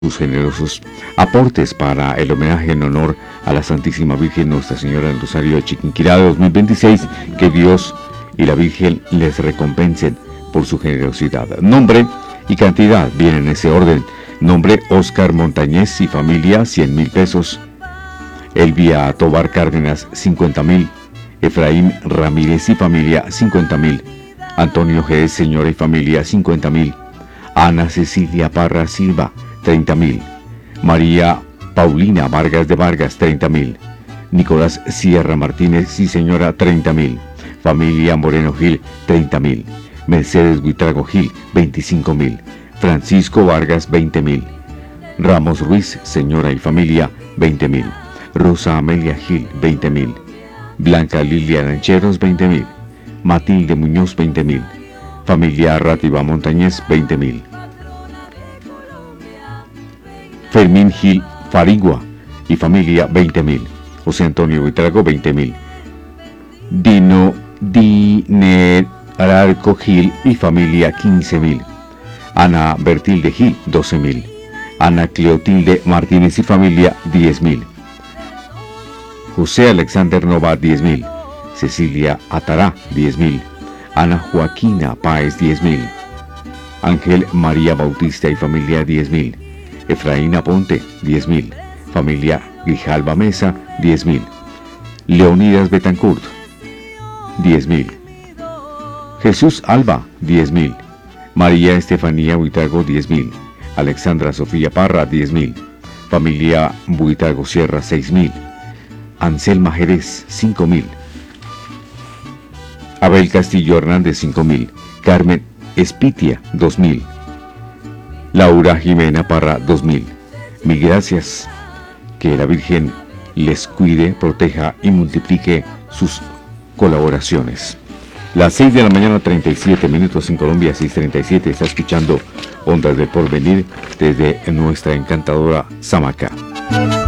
sus generosos aportes para el homenaje en honor a la Santísima Virgen Nuestra Señora del Rosario de Chiquinquirá de 2026. Que Dios y la Virgen les recompensen por su generosidad. Nombre y cantidad vienen en ese orden. Nombre: Oscar Montañez y familia, 100,000 pesos. Elvia Tobar Cárdenas, 50,000. Efraín Ramírez y familia, 50,000. Antonio G. Señora y familia, 50,000. Ana Cecilia Parra Silva, 30,000. María Paulina Vargas de Vargas, 30,000. Nicolás Sierra Martínez y señora, 30,000. Familia Moreno Gil, 30,000. Mercedes Buitrago Gil, 25,000. Francisco Vargas, 20,000. Ramos Ruiz, señora y familia, 20,000. Rosa Amelia Gil, 20,000. Blanca Lilia Lancheros, 20,000. Matilde Muñoz, 20,000. Familia Rátiva Montañez, 20,000. Fermín Gil Farigua y familia, 20,000. José Antonio Buitrago, 20,000. Dinerarco Gil y familia, 15,000. Ana Bertilde Gil, 12,000. Ana Cleotilde Martínez y familia, 10,000. José Alexander Nova, 10,000. Cecilia Atará, 10,000. Ana Joaquina Páez, 10,000. Ángel María Bautista y familia, 10,000. Efraín Aponte, 10,000. Familia Grijalba Mesa, 10,000. Leonidas Betancourt, 10,000. Jesús Alba, 10,000. María Estefanía Buitrago, 10,000. Alexandra Sofía Parra, 10,000. Familia Buitrago Sierra, 6,000. Anselma Jerez, 5,000. Abel Castillo Hernández, 5,000. Carmen Espitia, 2,000. Laura Jimena Parra, 2,000. Mil gracias. Que la Virgen les cuide, proteja y multiplique sus colaboraciones. Las 6 de la mañana, 37 minutos en Colombia, 6:37. Está escuchando Ondas del Porvenir desde nuestra encantadora Samaca.